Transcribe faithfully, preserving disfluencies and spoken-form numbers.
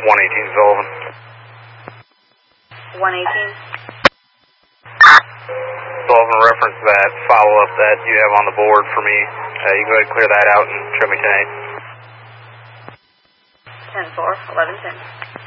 one eighteen Sullivan. one eighteen. Sullivan, reference that follow-up that you have on the board for me. Uh, you can go ahead and clear that out and show me ten eight. ten four, eleven ten.